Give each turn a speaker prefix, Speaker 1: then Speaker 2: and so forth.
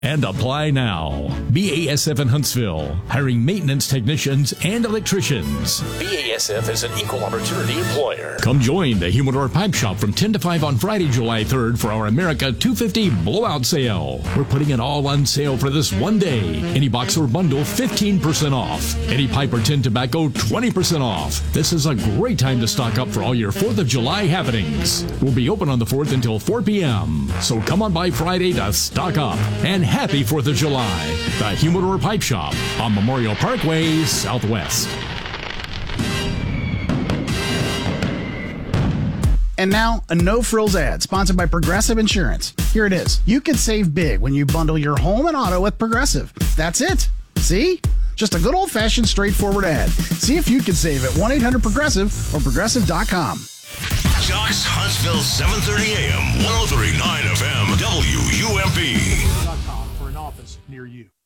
Speaker 1: and apply now. BASF in Huntsville, hiring maintenance technicians and electricians. BASF is an equal opportunity employer. Come join the Humidor Pipe Shop from 10 to 5 on Friday, July 3rd for our America 250 blowout sale. We're putting it all on sale for this one day. Any box or bundle, 15% off. Any pipe or tin tobacco, 20% off. This is a great time to stock up for all your 4th of July happenings. We'll be open on the 4th until 4 p.m. So come on by Friday to stock up. And happy 4th of July. The Humidor Pipe Shop on Memorial Parkway, Southwest.
Speaker 2: And now, a no-frills ad sponsored by Progressive Insurance. Here it is. You can save big when you bundle your home and auto with Progressive. That's it. See? Just a good old-fashioned, straightforward ad. See if you can save at 1-800-PROGRESSIVE or Progressive.com.
Speaker 3: Jock's Huntsville, 7:30 a.m., 103.9 FM, WUMP.
Speaker 4: .com for an office near you.